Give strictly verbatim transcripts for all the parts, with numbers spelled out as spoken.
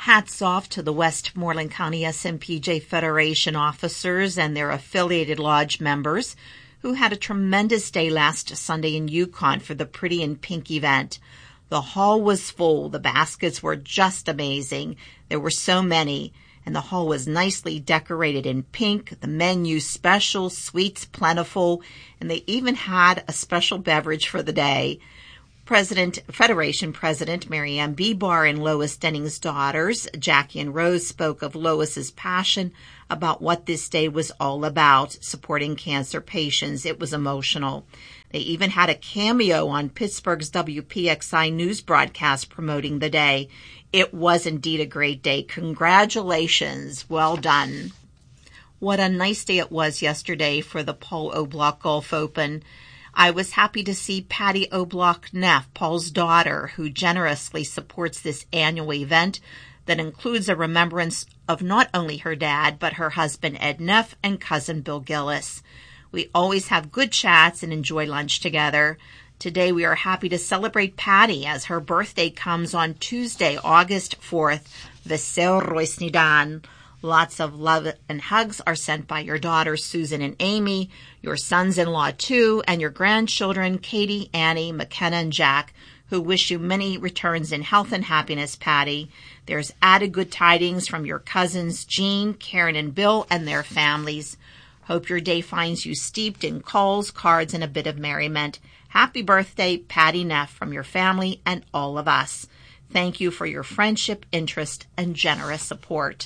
Hats off to the Westmoreland County S M P J Federation officers and their affiliated lodge members who had a tremendous day last Sunday in Yukon for the Pretty in Pink event. The hall was full. The baskets were just amazing. There were so many, and the hall was nicely decorated in pink. The menu special, sweets plentiful, and they even had a special beverage for the day. President, Federation President Mary Ann Bebar and Lois Denning's daughters, Jackie and Rose, spoke of Lois's passion about what this day was all about, supporting cancer patients. It was emotional. They even had a cameo on Pittsburgh's W P X I news broadcast promoting the day. It was indeed a great day. Congratulations. Well done. What a nice day it was yesterday for the Paul O'Block Golf Open. I was happy to see Patty O'Block Neff, Paul's daughter, who generously supports this annual event that includes a remembrance of not only her dad, but her husband Ed Neff and cousin Bill Gillis. We always have good chats and enjoy lunch together. Today we are happy to celebrate Patty as her birthday comes on Tuesday, August fourth. Vesel Roisnidan. Lots of love and hugs are sent by your daughters, Susan and Amy, your sons-in-law, too, and your grandchildren, Katie, Annie, McKenna, and Jack, who wish you many returns in health and happiness, Patty. There's added good tidings from your cousins, Jean, Karen, and Bill, and their families. Hope your day finds you steeped in calls, cards, and a bit of merriment. Happy birthday, Patty Neff, from your family and all of us. Thank you for your friendship, interest, and generous support.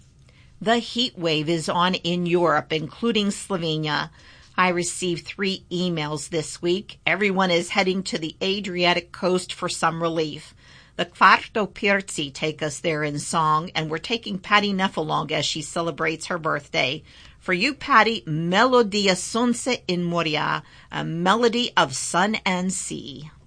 The heat wave is on in Europe, including Slovenia. I received three emails this week. Everyone is heading to the Adriatic coast for some relief. The Quarto Pirzi take us there in song, and we're taking Patty Neff along as she celebrates her birthday. For you, Patty, Melodia Sunse in Moria, a melody of sun and sea.